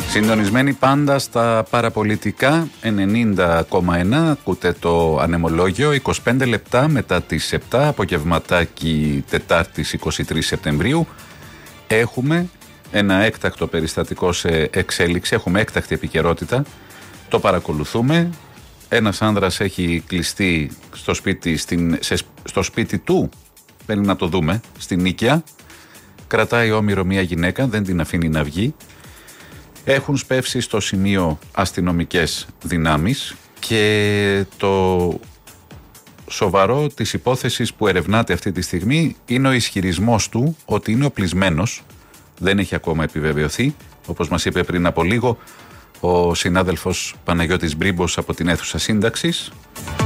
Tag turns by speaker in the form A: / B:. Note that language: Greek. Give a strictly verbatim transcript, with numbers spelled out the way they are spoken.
A: Συντονισμένοι πάντα στα παραπολιτικά ενενήντα κόμμα ένα, ακούτε το ανεμολόγιο, είκοσι πέντε λεπτά μετά τις επτά, απογευματάκι Τετάρτης εικοστή τρίτη Σεπτεμβρίου. Έχουμε ένα έκτακτο περιστατικό σε εξέλιξη, έχουμε έκτακτη επικαιρότητα, το παρακολουθούμε. Ένας άνδρας έχει κλειστεί στο σπίτι, στην, σε, στο σπίτι του, θέλει να το δούμε, στην Νίκαια. Κρατάει όμηρο μια γυναίκα, δεν την αφήνει να βγει. Έχουν σπεύσει στο σημείο αστυνομικές δυνάμεις και το σοβαρό της υπόθεσης που ερευνάται αυτή τη στιγμή είναι ο ισχυρισμός του ότι είναι οπλισμένος. Δεν έχει ακόμα επιβεβαιωθεί, όπως μας είπε πριν από λίγο ο συνάδελφος Παναγιώτης Μπρίμπος από την αίθουσα σύνταξης.